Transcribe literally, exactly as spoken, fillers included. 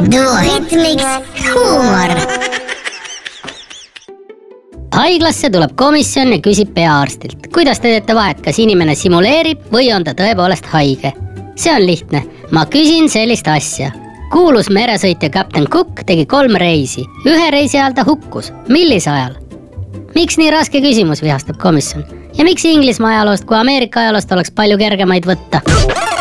Dvoitmiks huumor. Haiglasse tuleb komisjon ja küsib peaarstilt, kuidas te teete vahet, kas inimene simuleerib või on ta tõepoolest haige. See on lihtne. Ma küsin sellist asja. Kuulus meresõitja Captain Cook tegi kolm reisi. Ühe reisi ajal ta hukkus. Millise ajal? Miks nii raske küsimus, vihastab komisjon? Ja miks Inglismaa ajaloost kui Ameerika ajaloost oleks palju kergemaid võtta?